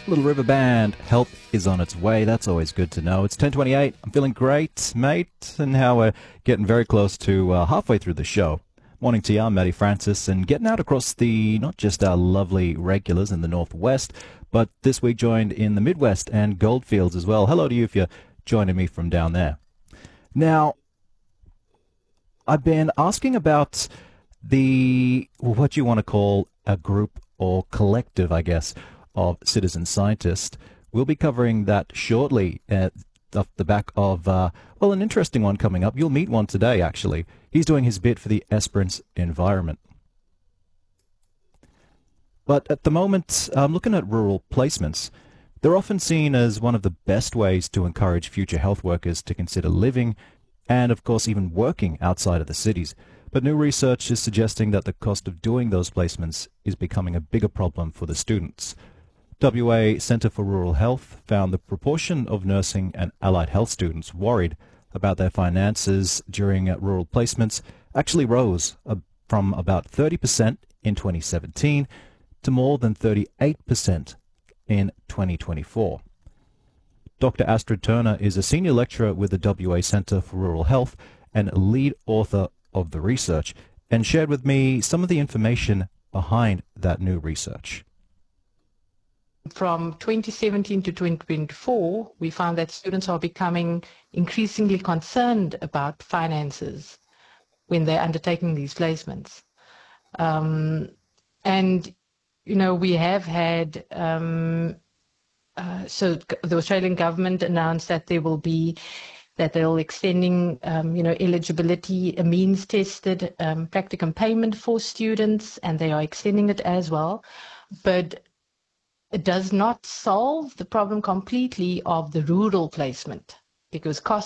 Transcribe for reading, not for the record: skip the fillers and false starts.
Little River Band, help is on its way. That's always good to know. It's 10:28. I'm feeling great, mate, and now we're getting very close to halfway through the show. Morning to you, I'm Matty Francis, and getting out across not just our lovely regulars in the Northwest, but this week joined in the Midwest and Goldfields as well. Hello to you if you're joining me from down there. Now, I've been asking about what you want to call a group or collective, I guess, of citizen scientists. We'll be covering that shortly off the back of, an interesting one coming up. You'll meet one today, actually. He's doing his bit for the Esperance environment. But at the moment, I'm looking at rural placements. They're often seen as one of the best ways to encourage future health workers to consider living and, of course, even working outside of the cities. But new research is suggesting that the cost of doing those placements is becoming a bigger problem for the students. WA Centre for Rural Health found the proportion of nursing and allied health students worried about their finances during rural placements actually rose from about 30% in 2017 to more than 38% in 2024. Dr. Astrid Turner is a senior lecturer with the WA Centre for Rural Health and lead author of the research, and shared with me some of the information behind that new research. From 2017 to 2024, we found that students are becoming increasingly concerned about finances when they're undertaking these placements. We have had, so the Australian government announced that they're extending, eligibility, a means-tested practicum payment for students, and they are extending it as well. But it does not solve the problem completely of the rural placement, because costs